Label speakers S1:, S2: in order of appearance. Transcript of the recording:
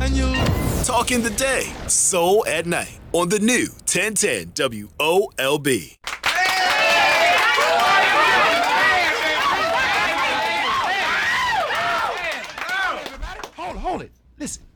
S1: Talking the day, soul at night on the new 1010 WOLB.
S2: Hold it. Listen,